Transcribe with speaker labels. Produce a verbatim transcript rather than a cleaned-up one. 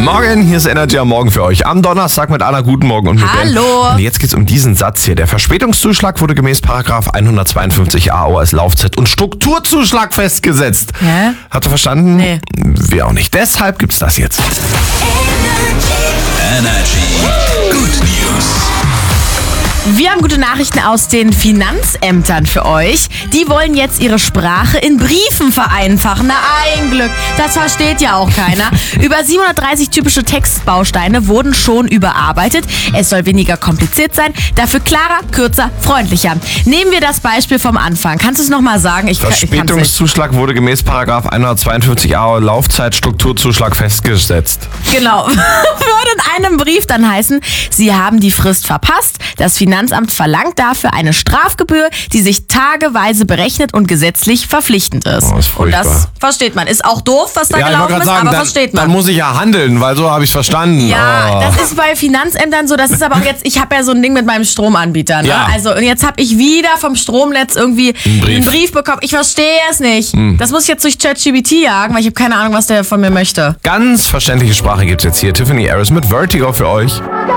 Speaker 1: Morgen, hier ist Energy am Morgen für euch. Am Donnerstag mit Anna, guten Morgen und mit Ben.
Speaker 2: Hallo.
Speaker 1: Und jetzt geht's um diesen Satz hier. Der Verspätungszuschlag wurde gemäß Paragraph hundertzweiundfünfzig a o als Laufzeit- und Strukturzuschlag festgesetzt.
Speaker 2: Hä?
Speaker 1: Habt ihr verstanden?
Speaker 2: Nee.
Speaker 1: Wir auch nicht. Deshalb gibt's das jetzt.
Speaker 3: Energy. Good News.
Speaker 2: Wir haben gute Nachrichten aus den Finanzämtern für euch. Die wollen jetzt ihre Sprache in Briefen vereinfachen. Na, ein Glück. Das versteht ja auch keiner. Über siebenhundertdreißig typische Textbausteine wurden schon überarbeitet. Es soll weniger kompliziert sein, dafür klarer, kürzer, freundlicher. Nehmen wir das Beispiel vom Anfang. Kannst du es nochmal sagen? Ich, ich kann's nicht.
Speaker 1: Verspätungszuschlag wurde gemäß Paragraph hundertzweiundfünfzig a o Laufzeit Strukturzuschlag festgesetzt.
Speaker 2: Genau. Würde in einem Brief dann heißen, Sie haben die Frist verpasst. Das Finanzamt verlangt dafür eine Strafgebühr, die sich tageweise berechnet und gesetzlich verpflichtend ist.
Speaker 1: Oh, ist
Speaker 2: und das
Speaker 1: furchtbar.
Speaker 2: versteht man. Ist auch doof, was da
Speaker 1: Ja, ich wollte
Speaker 2: gelaufen
Speaker 1: gerade
Speaker 2: ist,
Speaker 1: sagen,
Speaker 2: aber
Speaker 1: dann,
Speaker 2: versteht man.
Speaker 1: dann muss ich ja handeln, weil so habe ich es verstanden.
Speaker 2: Ja,
Speaker 1: oh.
Speaker 2: das ist bei Finanzämtern so. Das ist aber auch jetzt, ich habe ja so ein Ding mit meinem Stromanbieter. Ne?
Speaker 1: Ja.
Speaker 2: Also, und jetzt habe ich wieder vom Stromnetz irgendwie
Speaker 1: Ein Brief.
Speaker 2: einen Brief bekommen. Ich verstehe es nicht.
Speaker 1: Hm.
Speaker 2: Das muss ich jetzt durch ChatGPT jagen, weil ich habe keine Ahnung, was der von mir möchte.
Speaker 1: Ganz verständliche Sprache gibt's jetzt hier. Tiffany Harris mit Vertigo für euch.